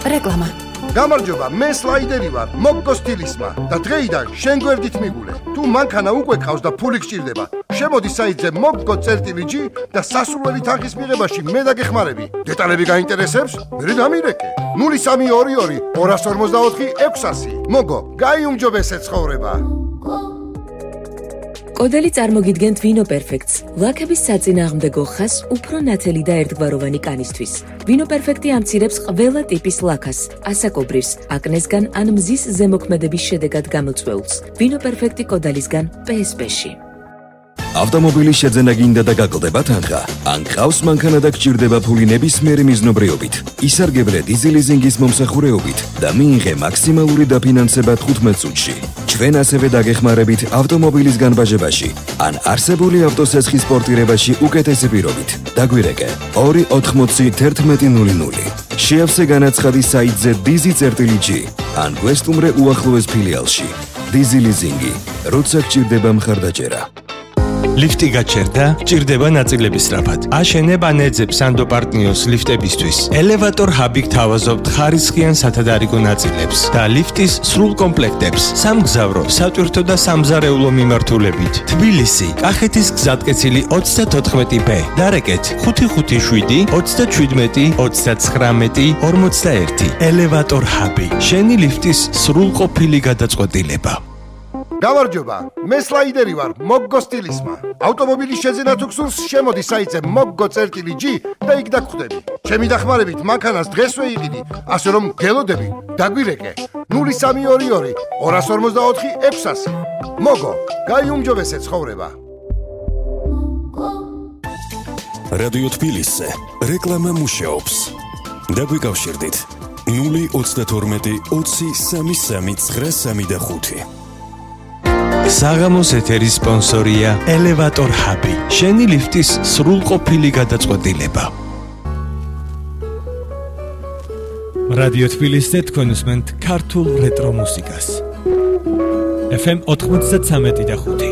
რეკლამა. გამარჯობა, მე სლაიდერი ვარ, მოგგო სტილისმა და დღეიდან შენ გვერდით მიგულე. თუ მანქანა უკვე ყავს და ფული გჭირდება, შემოდი საიტზე moggo.gi და სასურველი თანხის მიღებაში მე დაგეხმარები. დეტალები გაინტერესებს? მე დამირეკე. 0322 254 600. მოგო, გაიუმჯობესე ცხოვრება. კოდელი წარმოგიდგენთ ვინო პერფექტს, ლაქების საწინააღმდეგო ხას უფრო ნათელი და ერთგვაროვანი კანისთვის. ვინო პერფექტი ამცირებს ყველა ტიპის ლაქას, ასაკობრივს, აკნესგან ან მზის ზემოქმედების შედეგად გამოწვეულს. ვინო პერფექტი კოდალისგან PSP-ში. ავტომობილის შეძენა გინდა და გაკლდება თანხა, ან ყავს მანქანა და გჭირდება ფული ნებისმიერი მიზნობრიობით. ისარგებლე დიზელიზინგის მომსახურეობით და მიიღე მაქსიმალური დაფინანსება 15 წუთში. ჩვენ ასევე დაგეხმარებით ავტომობილის განბაჟებაში, ან არსებული ავტოსესხის პორტირებაში უკეთესი პირობით. დაგვირეკე 2801100. შეავსე განაცხადი საიტზე dizi.gi ან გვესტუმრე უახლოეს ფილიალში. დიზელიზინგი, როცა გჭირდება მხარდაჭერა. ლიფტი გაჩერდა, ჭირდება ნაწილების სწრაფად. აშენებ ან ეძებ სანდო პარტნიოს ლიფტებისთვის. ელევატორ ჰაბი გთავაზობთ ხარისხიან სათადარიგო ნაწილებს და ლიფტის სრულ კომპლექტებს. სამგზავრო, სატვირთო და სამზარეულო მიმართულებით. თბილისი, კახეთის გზატკეცილი 34B. დარეკეთ 557 37 39 41. ელევატორ ჰაბი. შენი ლიფტის სრულყოფილი გადაწყვეტილება. გამარჯობა, მე სლაიდერი ვარ, მოგგო სტილისმა. ავტომობილის შეძენა თუ გსურს, შემოდი საიტზე moggo.gi და იქ დაგხვდები. ჩემი დახმარებით მანქანას დღესვე იყიდი, ასე რომ გელოდები, დაგვირეკე 0322 254 600. მოგო, გაიუმჯობესე ცხოვრება. რადიო თბილისზე რეკლამა მუშაობს. დაგვიკავშირდით 032 23 935. საღამოს ეთერის სპონსორია ელევატორ ჰაბი. შენი ლიფტის სრულყოფილი გადაწყვეტილება. რადიო თბილისზე თქვენ უსმენთ ქართულ რეტრო მუსიკას. FM 93.5.